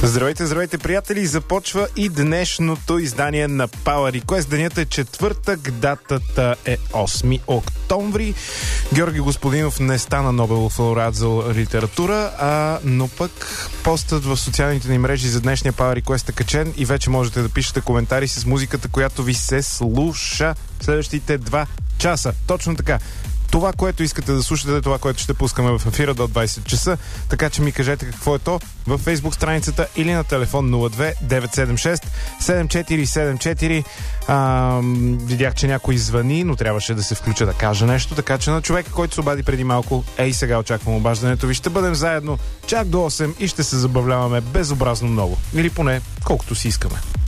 Здравейте, здравейте, приятели! Започва и днешното издание на Power Request. Денят е четвъртък, датата е 8 октомври. Георги Господинов не стана Нобелов лауреат за литература, но пък постът в социалните ни мрежи за днешния Power Request е качен и вече можете да пишете коментари с музиката, която ви се слуша следващите 2 часа. Точно така. Това, което искате да слушате, е това, което ще пускаме в ефира до 20 часа. Така че ми кажете какво е то във Facebook страницата или на телефон 02-976-7474. Видях, че някой звъни, но трябваше да се включа да каже нещо. Така че на човека, който се обади преди малко, сега очаквам обаждането ви. Ще бъдем заедно чак до 8 и ще се забавляваме безобразно много. Или поне колкото си искаме.